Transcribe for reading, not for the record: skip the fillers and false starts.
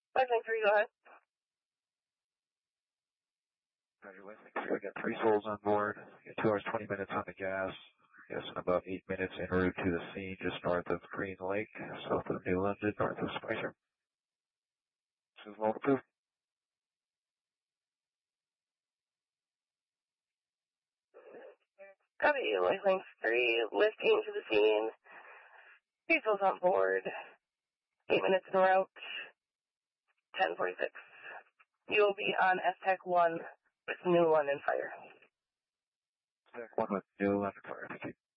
593, go ahead. Roger, Westlake 3, we got 3 souls on board. We got 2 hours, 20 minutes on the gas. Yes, in about 8 minutes en route to the scene just north of Green Lake, south of New London, north of Spicer. This is Loan approved. Copy, Westlake 3, lifting to the scene. 3 souls on board. 8 minutes en route. 10:46. You will be on STAC 1 with New London Fire. STAC 1 with New London Fire.